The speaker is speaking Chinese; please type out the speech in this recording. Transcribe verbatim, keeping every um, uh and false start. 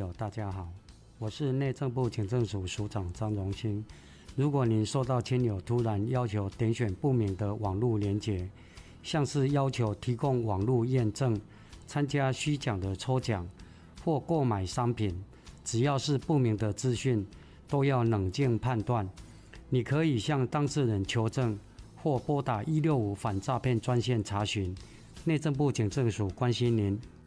友，大家好，我是内政部警政署署长张荣兴。如果您收到亲友突然要求点选不明的网络连结，像是要求提供网络验证、参加虚假的抽奖或购买商品，只要是不明的资讯，都要冷静判断。你可以向当事人求证，或拨打一六五反诈骗专线查询。内政部警政署关心您。